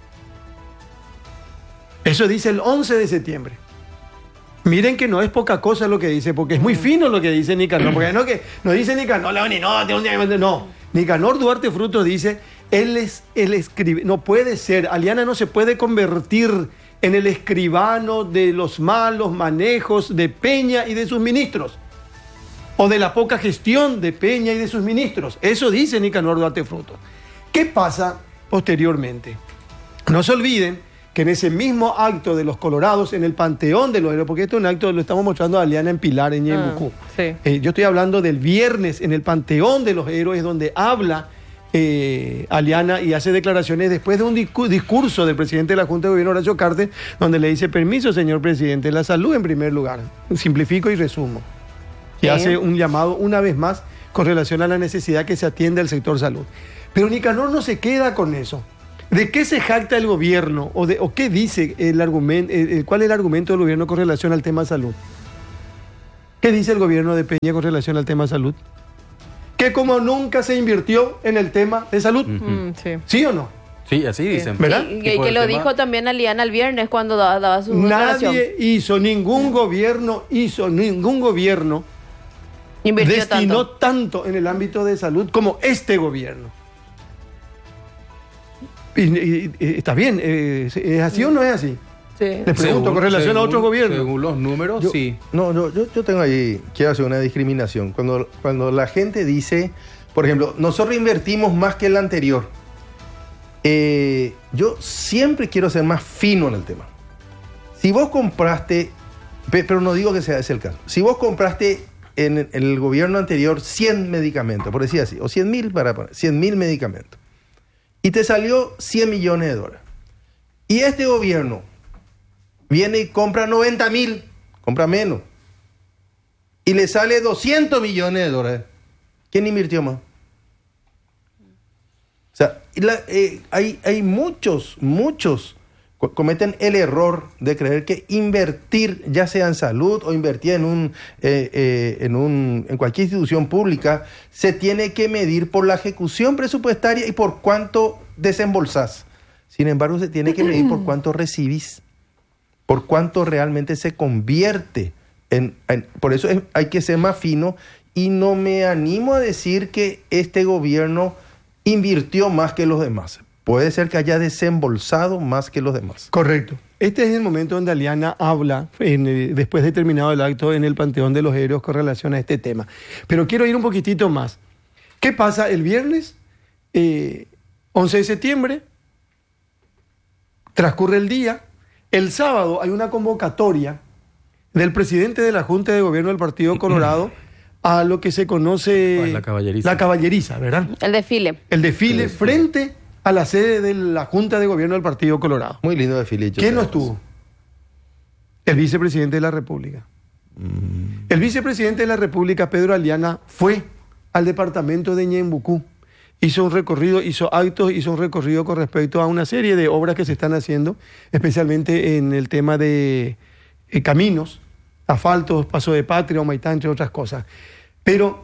Eso dice el 11 de septiembre. Miren que no es poca cosa lo que dice, porque es muy fino lo que dice Nicanor. Porque no dice Nicanor, no. Nicanor Duarte Frutos dice, él escribe, no puede ser, Aliana no se puede convertir en el escribano de los malos manejos de Peña y de sus ministros, o de la poca gestión de Peña y de sus ministros. Eso dice Nicanor Duarte Frutos. ¿Qué pasa posteriormente? No se olviden que en ese mismo acto de los colorados, en el Panteón de los Héroes, porque este es un acto, lo estamos mostrando a Aliana en Pilar, en Ñembucú. Sí. Yo estoy hablando del viernes en el Panteón de los Héroes, donde habla Aliana y hace declaraciones después de un discurso del presidente de la Junta de Gobierno, Horacio Cartes, donde le dice, permiso, señor presidente, la salud en primer lugar. Simplifico y resumo. Y hace un llamado una vez más con relación a la necesidad que se atienda al sector salud. Pero Nicanor no se queda con eso. ¿De qué se jacta el gobierno? ¿O qué dice el argumento? ¿Cuál es el argumento del gobierno con relación al tema salud? ¿Qué dice el gobierno de Peña con relación al tema salud? Que como nunca se invirtió en el tema de salud. Sí. ¿Sí o no? Sí, así dicen. ¿Verdad? Y que lo dijo también Aliana el viernes cuando daba su declaración. Nadie hizo, ningún gobierno Invirtió destinó tanto en el ámbito de salud como este gobierno. Y está bien, ¿es así o no es así? Sí. Les pregunto con relación a otros gobiernos. Según los números, sí. Yo tengo ahí, quiero hacer una discriminación. Cuando la gente dice, por ejemplo, nosotros invertimos más que el anterior, yo siempre quiero ser más fino en el tema. Si vos compraste, pero no digo que sea ese el caso, si vos compraste en el gobierno anterior 100 medicamentos, por decir así, o 100.000 para poner, 100.000 medicamentos, y te salió 100 millones de dólares, y este gobierno viene y compra 90.000, compra menos, y le sale 200 millones de dólares, ¿quién invirtió más? O sea, hay muchos cometen el error de creer que invertir, ya sea en salud o invertir en cualquier institución pública, se tiene que medir por la ejecución presupuestaria y por cuánto desembolsás. Sin embargo, se tiene que medir por cuánto recibís, por cuánto realmente se convierte por eso hay que ser más fino, y no me animo a decir que este gobierno invirtió más que los demás. Puede ser que haya desembolsado más que los demás. Correcto. Este es el momento donde Aliana habla, después de terminado el acto, en el Panteón de los Héroes con relación a este tema. Pero quiero ir un poquitito más. ¿Qué pasa el viernes? 11 de septiembre, transcurre el día. El sábado hay una convocatoria del presidente de la Junta de Gobierno del Partido Colorado a lo que se conoce... La caballeriza. La caballeriza, ¿verdad? El desfile. El desfile frente a la sede de la Junta de Gobierno del Partido Colorado. Muy lindo desfile. ¿Quién no estuvo? El vicepresidente de la República. El vicepresidente de la República, Pedro Aliana, fue al departamento de Ñembucú. Hizo un recorrido, hizo actos, hizo un recorrido con respecto a una serie de obras que se están haciendo, especialmente en el tema de caminos, asfaltos, Paso de Patria, Humaitá, entre otras cosas. Pero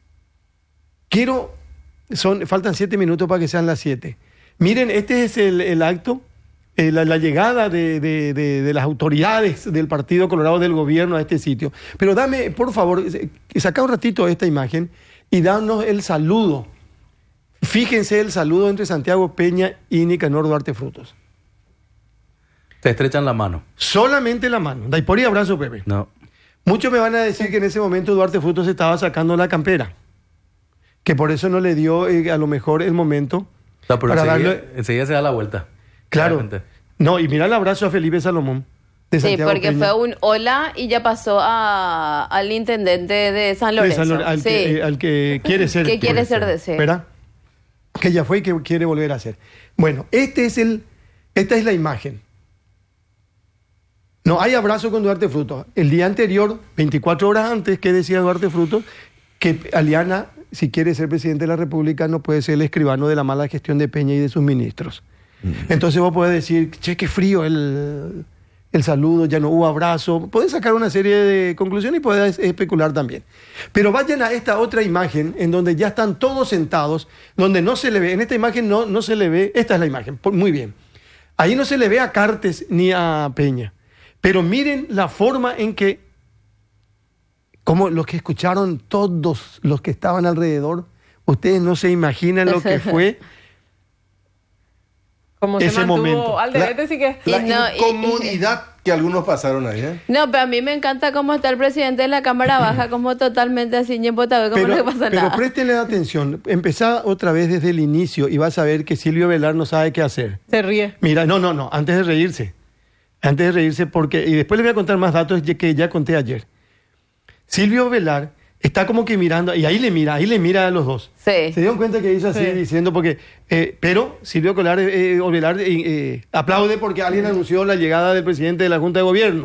faltan 7 minutos para que sean las 7. Miren, este es el acto, la llegada de las autoridades del Partido Colorado, del gobierno a este sitio. Pero dame, por favor, saca un ratito esta imagen y danos el saludo. Fíjense el saludo entre Santiago Peña y Nicanor Duarte Frutos. Te estrechan la mano. Solamente la mano. Dai por ahí abrazo, Pepe. No. Muchos me van a decir que en ese momento Duarte Frutos estaba sacando la campera, que por eso no le dio a lo mejor el momento No, pero para enseguida se da la vuelta. Claro. Realmente. No, y mira el abrazo a Felipe Salomón de Sí, Santiago porque Peña. fue un hola y ya pasó al intendente de San Lorenzo. Al que quiere ser. Que quiere ser de ese. ¿Verdad? Que ya fue y que quiere volver a ser. Bueno, esta es la imagen. No hay abrazo con Duarte Frutos. El día anterior, 24 horas antes, ¿qué decía Duarte Frutos? Que Aliana, si quiere ser presidente de la República, no puede ser el escribano de la mala gestión de Peña y de sus ministros. Entonces vos podés decir, che, qué frío el saludo, ya no hubo abrazo. Podés sacar una serie de conclusiones y podés especular también. Pero vayan a esta otra imagen en donde ya están todos sentados, donde no se le ve, en esta imagen no se le ve, esta es la imagen, muy bien. Ahí no se le ve a Cartes ni a Peña. Pero miren la forma en que, como los que escucharon, todos los que estaban alrededor, ustedes no se imaginan lo que fue Como ese se mantuvo momento. al debate, sí que... La incomodidad que algunos pasaron ahí, ¿eh? No, pero a mí me encanta cómo está el presidente de la Cámara Baja, como totalmente así, ñempotado, como no le pasa pero nada. préstenle atención, empezá otra vez desde el inicio y vas a ver que Silvio Velar no sabe qué hacer. Se ríe. Mira, no, antes de reírse, porque, y después les voy a contar más datos que ya conté ayer. Silvio Velar está como que mirando, y ahí le mira a los dos. Sí. Se dieron cuenta que hizo así, Sí. diciendo, porque, pero Silvio Velar aplaude porque alguien anunció la llegada del presidente de la Junta de Gobierno.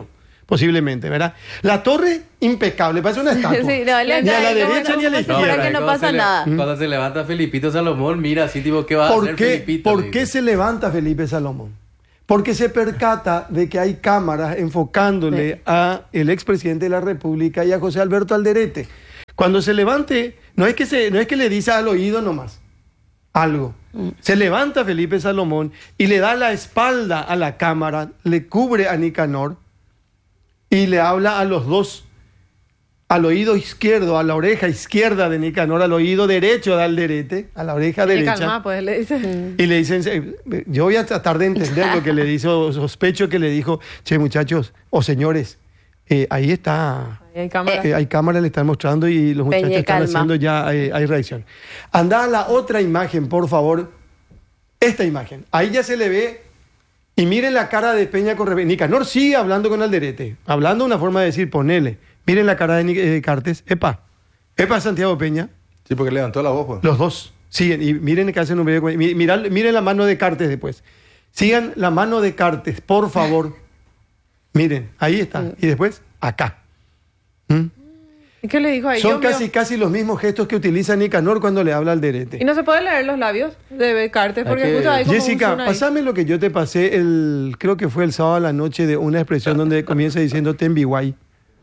posiblemente, ¿verdad? La torre, impecable, parece una estatua. Sí, no, ni a la derecha ni a la izquierda. que no pasa nada. Cuando se levanta Felipito Salomón, mira así tipo, ¿qué va a hacer Felipito? ¿Por qué se levanta Felipe Salomón? Porque se percata de que hay cámaras enfocándole a el expresidente de la República y a José Alberto Alderete. Cuando se levante, no es que le dice al oído nomás algo. Se levanta Felipe Salomón y le da la espalda a la cámara, le cubre a Nicanor y le habla a los dos, al oído izquierdo, a la oreja izquierda de Nicanor, al oído derecho de Alderete, a la oreja derecha. Calma, pues le dice. Y le dicen, yo voy a tratar de entender lo que le dice, o sospecho que le dijo, che muchachos, o señores, ahí está, Hay cámara. hay cámara, le están mostrando y los muchachos Peña, están calma. haciendo ya, hay reacción. Anda a la otra imagen, por favor, esta imagen, ahí ya se le ve, y miren la cara de Peña con Nicanor sigue hablando con Alderete, hablando una forma de decir, ponele, miren la cara de Cartes, epa Santiago Peña, Sí, porque levantó la voz, pues. los dos siguen, y miren que hacen un video, miren la mano de Cartes después, sigan la mano de Cartes, por favor, miren, ahí está, y después, acá. ¿Mm? ¿Y qué le dijo ahí? Son casi los mismos gestos que utiliza Nicanor cuando le habla al Derete. Y no se puede leer los labios de Cartes porque que- justo hay como un Jessica, zoom ahí. pasame lo que yo te pasé, creo que fue el sábado a la noche, de una expresión donde comienza diciendo Tembiguay.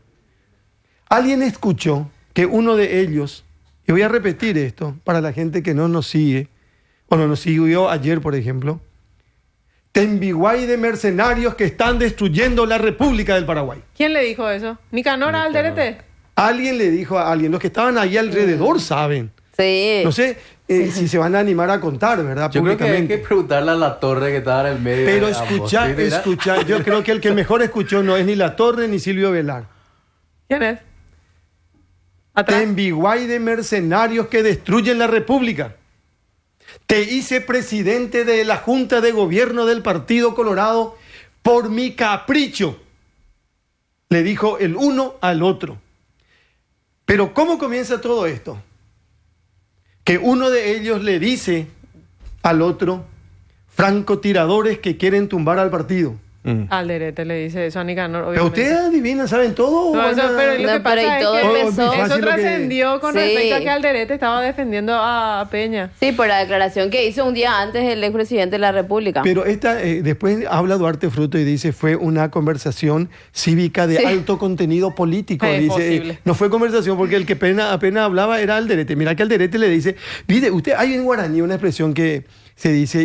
Alguien escuchó que uno de ellos, y voy a repetir esto para la gente que no nos sigue, o no nos siguió ayer, por ejemplo, Tembiguay de mercenarios que están destruyendo la República del Paraguay. ¿Quién le dijo eso? ¿Nicanor Alderete? Alguien le dijo a alguien, los que estaban ahí alrededor saben. Sí. No sé si se van a animar a contar, ¿verdad? Yo creo que hay Públicamente. que preguntarle a la torre que estaba en el medio. Pero de ambos. escucha, Sí, mira. yo creo que el que mejor escuchó no es ni La Torre ni Silvio Velar. ¿Quién es? Atrás. Tembiguay de mercenarios que destruyen la República. Te hice presidente de la Junta de Gobierno del Partido Colorado por mi capricho, le dijo el uno al otro. Pero ¿cómo comienza todo esto? Que uno de ellos le dice al otro, francotiradores que quieren tumbar al partido. Alderete le dice eso a Nicanor, Pero obviamente. ustedes adivinan, ¿saben todo? No, eso, pero lo No, que pero pasa y es todo que empezó- eso Fácil lo que- trascendió con Sí. respecto a que Alderete estaba defendiendo a Peña. Sí, por la declaración que hizo un día antes el expresidente de la República. Pero después habla Duarte Fruto y dice, fue una conversación cívica de Sí. alto contenido político. Es Dice, posible. no fue conversación porque el que apenas hablaba era Alderete. Mira que Alderete le dice, mire, usted, hay en guaraní una expresión que se dice,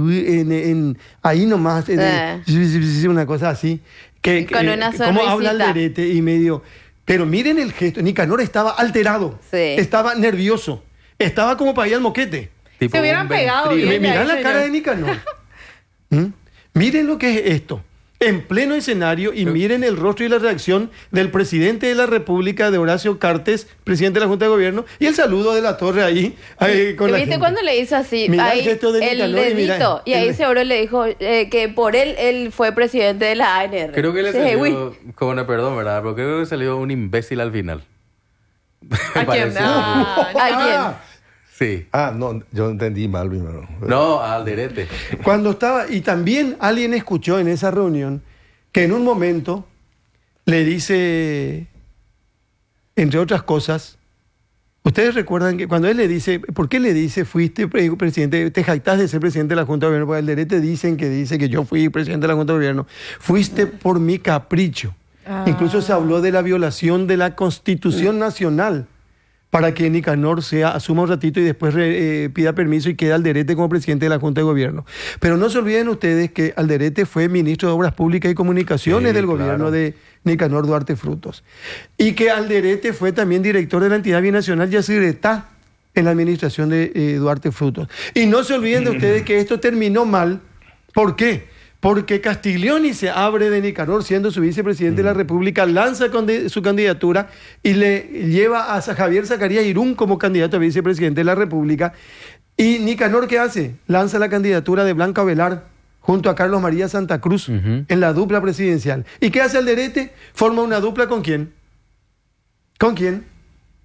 ahí nomás, una cosa así. Con una ¿Cómo habla sonrisita. Alderete? Y medio, pero miren el gesto, Nicanor estaba alterado, Sí. estaba nervioso, estaba como para ir al moquete. Tipo Se hubieran un pegado ventrilo. bien. Mirá ahí, la señor. cara de Nicanor. ¿Mm? Miren lo que es esto. En pleno escenario, y miren el rostro y la reacción del presidente de la República, de Horacio Cartes, presidente de la Junta de Gobierno, y el saludo de la torre ahí con la ¿Viste gente. cuando le hizo así? Mirá Ahí el gesto de el Nicanor y mirá dedito. Y ahí el- seguro le dijo que por él fue presidente de la ANR. Creo que le Sí, salió, uy. con perdón, ¿verdad? Pero creo que salió un imbécil al final. ¿A quién? Parece. Ah, ¿A Sí. No, yo entendí mal primero. No, Alderete. Cuando estaba, y también alguien escuchó en esa reunión que en un momento le dice, entre otras cosas, ustedes recuerdan que cuando él le dice, ¿por qué le dice fuiste presidente, te jactás de ser presidente de la Junta de Gobierno? Porque el Derete dice que yo fui presidente de la Junta de Gobierno. Fuiste por mi capricho. Ah. Incluso se habló de la violación de la Constitución Nacional para que Nicanor asuma un ratito y después pida permiso y quede Alderete como presidente de la Junta de Gobierno. Pero no se olviden ustedes que Alderete fue ministro de Obras Públicas y Comunicaciones Sí, del claro. gobierno de Nicanor Duarte Frutos. Y que Alderete fue también director de la entidad binacional Yacyretá en la administración de Duarte Frutos. Y no se olviden de ustedes que esto terminó mal. ¿Por qué? Porque Castiglioni se abre de Nicanor, siendo su vicepresidente de la República, lanza su candidatura y le lleva a Javier Zacarías Irún como candidato a vicepresidente de la República. ¿Y Nicanor qué hace? Lanza la candidatura de Blanca Velar junto a Carlos María Santa Cruz en la dupla presidencial. ¿Y qué hace Alderete? Forma una dupla ¿con quién? ¿Con quién?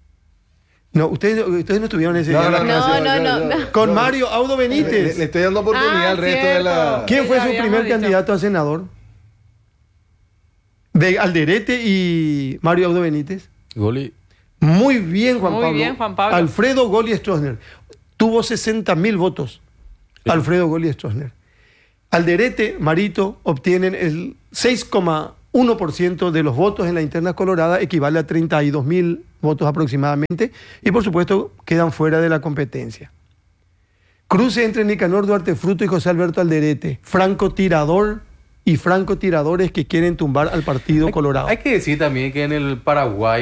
No, ustedes no estuvieron ese día. No. Con Mario Audo Benítez. Le estoy dando oportunidad Ah, al resto de la... cierto. ¿Quién fue Ya su habíamos primer dicho. candidato a senador? de Alderete y Mario Audo Benítez. Goli. Muy bien, Juan Muy Pablo. bien, Juan Pablo. Alfredo Goli Stroessner. Tuvo 60.000 votos. Sí. Alfredo Goli Stroessner. Alderete, Marito, obtienen el 6,1% de los votos en la interna colorada, equivale a 32.000 votos aproximadamente, y por supuesto quedan fuera de la competencia. Cruce entre Nicanor Duarte Fruto y José Alberto Alderete, francotirador y francotiradores que quieren tumbar al Partido Colorado. Hay que decir también que en el Paraguay